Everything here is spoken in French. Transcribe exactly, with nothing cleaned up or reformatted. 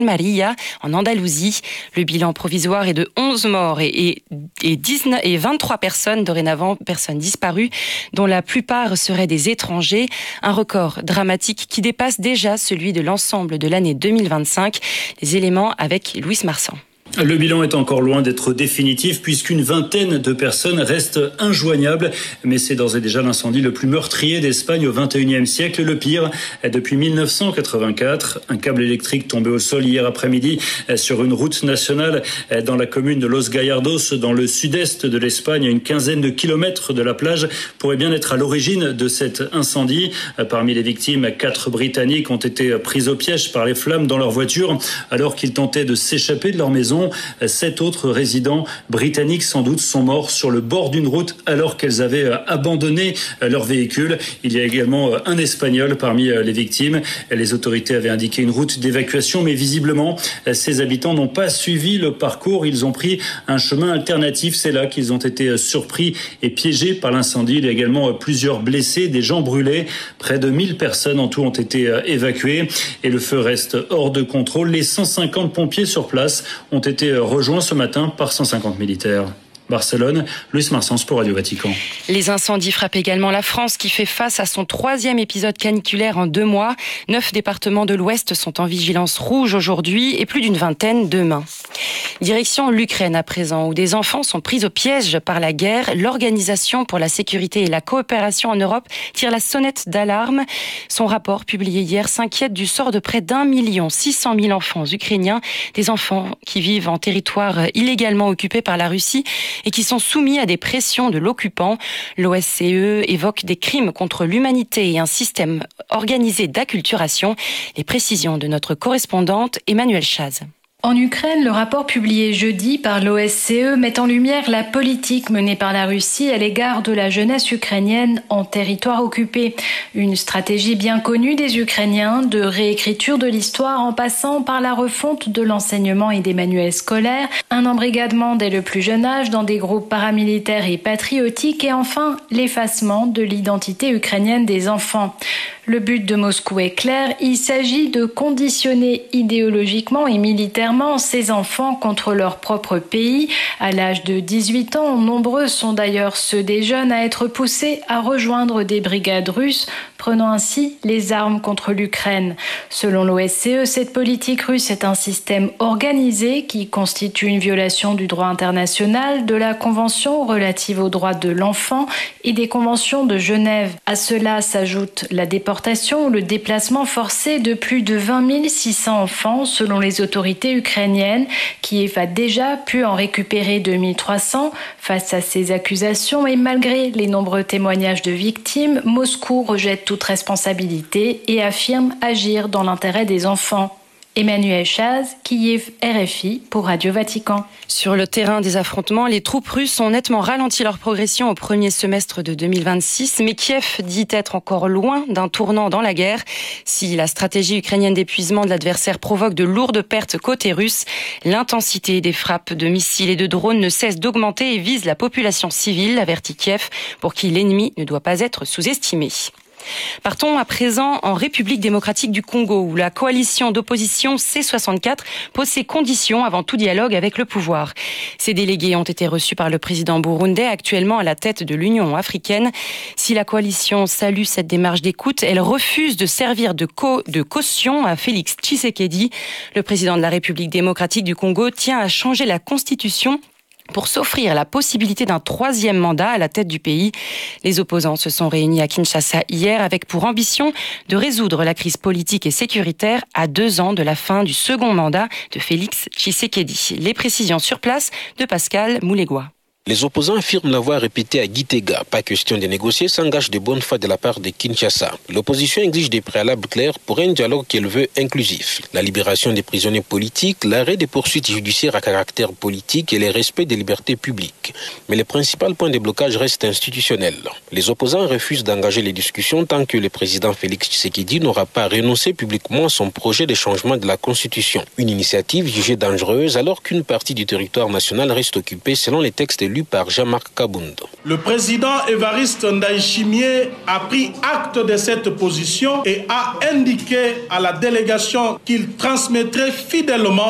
Maria, en Andalousie. Le bilan provisoire est de onze morts et, et, et, dix-neuf, et vingt-trois personnes, dorénavant personnes disparues, dont la plupart seraient des étrangers. Un record dramatique qui dépasse déjà celui de l'ensemble de l'année deux mille vingt-cinq. Les éléments avec Louis Marsan. Le bilan est encore loin d'être définitif puisqu'une vingtaine de personnes restent injoignables. Mais c'est d'ores et déjà l'incendie le plus meurtrier d'Espagne au vingt et unième siècle. Le pire, depuis mille neuf cent quatre-vingt-quatre. Un câble électrique tombé au sol hier après-midi sur une route nationale dans la commune de Los Gallardos, dans le sud-est de l'Espagne, à une quinzaine de kilomètres de la plage, pourrait bien être à l'origine de cet incendie. Parmi les victimes, quatre Britanniques ont été pris au piège par les flammes dans leur voiture alors qu'ils tentaient de s'échapper de leur maison. Sept autres résidents britanniques, sans doute, sont morts sur le bord d'une route alors qu'elles avaient abandonné leur véhicule. Il y a également un Espagnol parmi les victimes. Les autorités avaient indiqué une route d'évacuation, mais visiblement, ces habitants n'ont pas suivi le parcours. Ils ont pris un chemin alternatif. C'est là qu'ils ont été surpris et piégés par l'incendie. Il y a également plusieurs blessés, des gens brûlés. Près de mille personnes en tout ont été évacuées et le feu reste hors de contrôle. Les cent cinquante pompiers sur place ont été été rejoint ce matin par cent cinquante militaires. Barcelone, Louis Marsens pour Radio Vatican. Les incendies frappent également la France qui fait face à son troisième épisode caniculaire en deux mois. Neuf départements de l'Ouest sont en vigilance rouge aujourd'hui et plus d'une vingtaine demain. Direction l'Ukraine à présent, où des enfants sont pris au piège par la guerre. L'Organisation pour la sécurité et la coopération en Europe tire la sonnette d'alarme. Son rapport publié hier s'inquiète du sort de près d'un million six cent mille enfants ukrainiens, des enfants qui vivent en territoire illégalement occupé par la Russie et qui sont soumis à des pressions de l'occupant. L'O S C E évoque des crimes contre l'humanité et un système organisé d'acculturation. Les précisions de notre correspondante Emmanuelle Chaz. En Ukraine, le rapport publié jeudi par l'O S C E met en lumière la politique menée par la Russie à l'égard de la jeunesse ukrainienne en territoire occupé. Une stratégie bien connue des Ukrainiens de réécriture de l'histoire en passant par la refonte de l'enseignement et des manuels scolaires, un embrigadement dès le plus jeune âge dans des groupes paramilitaires et patriotiques et enfin l'effacement de l'identité ukrainienne des enfants. Le but de Moscou est clair, il s'agit de conditionner idéologiquement et militairement ces enfants contre leur propre pays. À l'âge de dix-huit ans, nombreux sont d'ailleurs ceux des jeunes à être poussés à rejoindre des brigades russes, prenant ainsi les armes contre l'Ukraine. Selon l'O S C E, cette politique russe est un système organisé qui constitue une violation du droit international, de la Convention relative aux droits de l'enfant et des conventions de Genève. À cela s'ajoute la déportation ou le déplacement forcé de plus de vingt mille six cents enfants selon les autorités ukrainiennes. Kiev a déjà pu en récupérer deux mille trois cents. Face à ces accusations et malgré les nombreux témoignages de victimes, Moscou rejette toute responsabilité et affirme agir dans l'intérêt des enfants. Emmanuelle Chaz, Kiev, R F I pour Radio Vatican. Sur le terrain des affrontements, les troupes russes ont nettement ralenti leur progression au premier semestre de deux mille vingt-six, mais Kiev dit être encore loin d'un tournant dans la guerre. Si la stratégie ukrainienne d'épuisement de l'adversaire provoque de lourdes pertes côté russe, l'intensité des frappes de missiles et de drones ne cesse d'augmenter et vise la population civile, avertit Kiev, pour qui l'ennemi ne doit pas être sous-estimé. Partons à présent en République démocratique du Congo, où la coalition d'opposition C soixante-quatre pose ses conditions avant tout dialogue avec le pouvoir. Ces délégués ont été reçus par le président burundais, actuellement à la tête de l'Union africaine. Si la coalition salue cette démarche d'écoute, elle refuse de servir de, co- de caution à Félix Tshisekedi. Le président de la République démocratique du Congo tient à changer la constitution pour s'offrir la possibilité d'un troisième mandat à la tête du pays. Les opposants se sont réunis à Kinshasa hier avec pour ambition de résoudre la crise politique et sécuritaire à deux ans de la fin du second mandat de Félix Tshisekedi. Les précisions sur place de Pascal Moulegua. Les opposants affirment l'avoir répété à Gitega. Pas question de négocier sans gage de bonne foi de la part de Kinshasa. L'opposition exige des préalables clairs pour un dialogue qu'elle veut inclusif. La libération des prisonniers politiques, l'arrêt des poursuites judiciaires à caractère politique et le respect des libertés publiques. Mais le principal point de blocage reste institutionnel. Les opposants refusent d'engager les discussions tant que le président Félix Tshisekedi n'aura pas renoncé publiquement à son projet de changement de la Constitution. Une initiative jugée dangereuse alors qu'une partie du territoire national reste occupée selon les textes lus lu par Jean-Marc Kabundo. Le président Évariste Ndayishimiye a pris acte de cette position et a indiqué à la délégation qu'il transmettrait fidèlement